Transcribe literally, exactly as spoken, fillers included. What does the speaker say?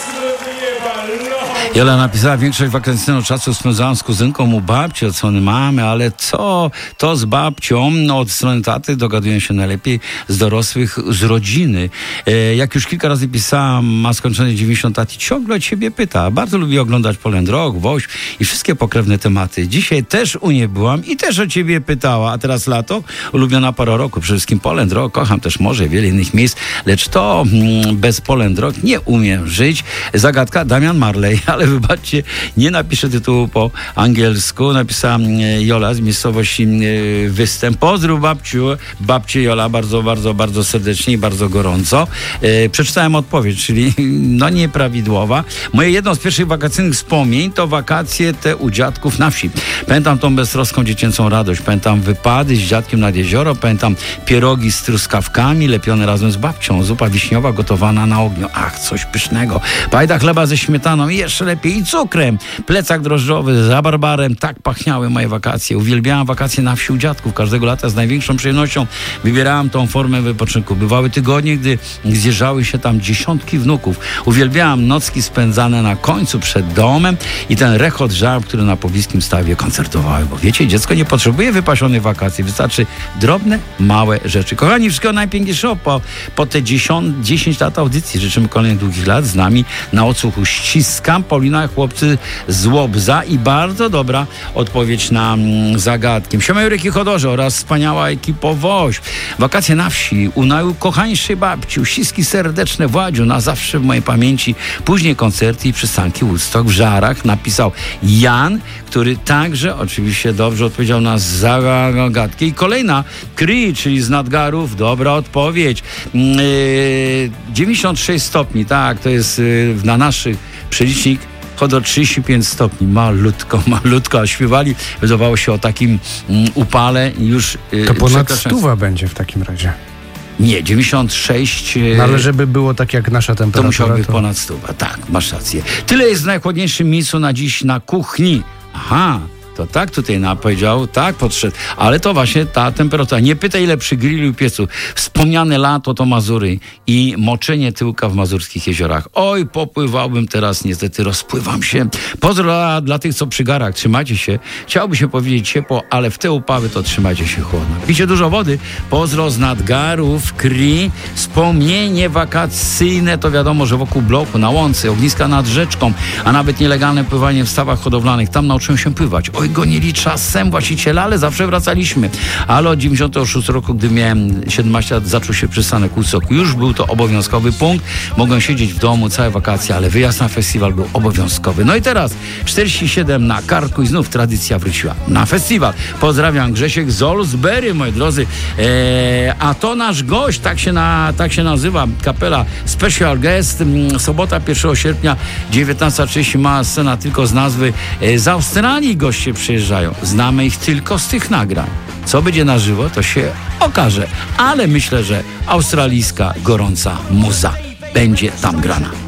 Jola napisała, większość wakacyjnego czasu spędzałam z kuzynką u babci od strony mamy, ale co to z babcią no, od strony taty dogadują się najlepiej z dorosłych, z rodziny. E, jak już kilka razy pisałam, ma skończone dziewięćdziesiąt lat i ciągle o ciebie pyta. Bardzo lubię oglądać Poland Rock, Woś i wszystkie pokrewne tematy. Dzisiaj też u niej byłam i też o ciebie pytała, a teraz lato, ulubiona pora roku, przede wszystkim Poland Rock, kocham też morze, wiele innych miejsc, lecz to mm, bez Poland Rock nie umiem żyć. Zagadka Damian Marley, ale wybaczcie, nie napiszę tytułu po angielsku. Napisała Jola z miejscowości Występ. Pozdrów babciu, babcie Jola, bardzo, bardzo, bardzo serdecznie i bardzo gorąco. E, przeczytałem odpowiedź, czyli no nieprawidłowa. Moje jedno z pierwszych wakacyjnych wspomnień to wakacje te u dziadków na wsi. Pamiętam tą beztroską dziecięcą radość. Pamiętam wypady z dziadkiem nad jezioro. Pamiętam pierogi z truskawkami lepione razem z babcią. Zupa wiśniowa gotowana na ogniu. Ach, coś pysznego. Pajda chleba ze śmietaną i jeszcze lepiej i cukrem. Plecak drożdżowy z rabarbarem. Tak pachniały moje wakacje. Uwielbiałam wakacje na wsi u dziadków. Każdego lata z największą przyjemnością wybierałam tą formę wypoczynku. Bywały tygodnie, gdy zjeżdżały się tam dziesiątki wnuków. Uwielbiałam nocki spędzane na końcu przed domem i ten rechot żab, który na pobliskim stawie koncertowały. Bo wiecie, dziecko nie potrzebuje wypasionych wakacji. Wystarczy drobne, małe rzeczy. Kochani, wszystkiego najpiękniejszego po, po te dziesięć lat audycji. Życzymy kolejnych długich lat z nami. Na odsłuchu ściskam. Paulina, chłopcy z Łobza i bardzo dobra odpowiedź na mm, zagadkę. Siema Jurek i Chodorze oraz wspaniała ekipo Woś. Wakacje na wsi u najukochańszej babci. Uściski serdeczne Władziu, na zawsze w mojej pamięci. Później koncerty i przystanki Woodstock w Żarach. Napisał Jan, który także oczywiście dobrze odpowiedział na zagadkę. I kolejna Kry, czyli z Nadgarów. Dobra odpowiedź. Yy, dziewięćdziesiąt sześć stopni, tak, to jest yy, na naszych przelicznik do trzydzieści pięć stopni, malutko, malutko, a śpiewali, wydawało się o takim mm, upale już... Yy, to ponad stuwa będzie w takim razie. Nie, dziewięćdziesiąt sześć... No ale żeby było tak jak nasza temperatura... To musiało być to... ponad stuwa, tak, masz rację. Tyle jest w najchłodniejszym miejscu na dziś na kuchni. Aha, to tak tutaj nam powiedział, tak podszedł, ale to właśnie ta temperatura. Nie pytaj ile przy grillu i piecu. Wspomniane lato to Mazury i moczenie tyłka w mazurskich jeziorach. Oj, popływałbym teraz, niestety rozpływam się. Pozdro dla tych, co przy garach, trzymajcie się. Chciałby się powiedzieć ciepło, ale w te upały to trzymajcie się chłodno. Picie dużo wody. Pozdro z Nadgarów, Kri, wspomnienie wakacyjne, to wiadomo, że wokół bloku, na łące, ogniska nad rzeczką, a nawet nielegalne pływanie w stawach hodowlanych. Tam nauczyłem się pływać. Oj, gonili czasem właściciela, ale zawsze wracaliśmy. Ale od dziewięćdziesiątego szóstego roku, gdy miałem siedemnaście lat, zaczął się przystanek Woodstock. Już był to obowiązkowy punkt. Mogłem siedzieć w domu całe wakacje, ale wyjazd na festiwal był obowiązkowy. No i teraz czterdzieści siedem na karku i znów tradycja wróciła na festiwal. Pozdrawiam, Grzesiek z Olsbury, moi drodzy. Eee, a to nasz gość, tak się, na, tak się nazywa kapela Special Guest. Sobota pierwszego sierpnia, dziewiętnasta trzydzieści, mała scena tylko z nazwy. Eee, z Australii goście przyjeżdżają. Znamy ich tylko z tych nagrań. Co będzie na żywo, to się okaże. Ale myślę, że australijska gorąca muza będzie tam grana.